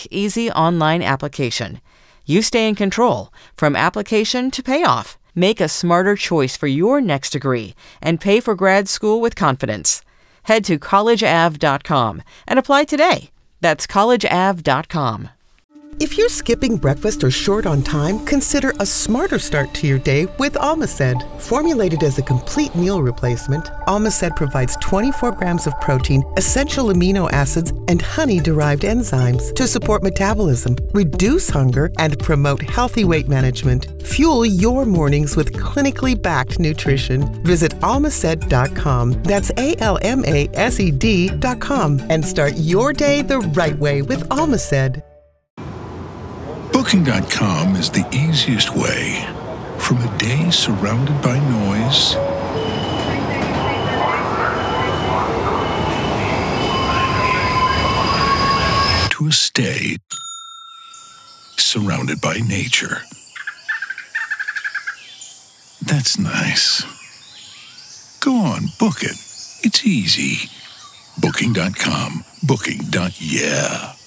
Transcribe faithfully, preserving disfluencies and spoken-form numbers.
quick, easy online application. You stay in control from application to payoff. Make a smarter choice for your next degree and pay for grad school with confidence. Head to college av dot com and apply today. That's college av dot com. If you're skipping breakfast or short on time, consider a smarter start to your day with Almaced. Formulated as a complete meal replacement, Almaced provides twenty-four grams of protein, essential amino acids, and honey-derived enzymes to support metabolism, reduce hunger, and promote healthy weight management. Fuel your mornings with clinically backed nutrition. Visit almaced dot com. That's A L M A S E D dot com and start your day the right way with Almaced. Booking dot com is the easiest way. From a day surrounded by noise to a stay surrounded by nature. That's nice. Go on, book it. It's easy. Booking dot com. Booking. Yeah.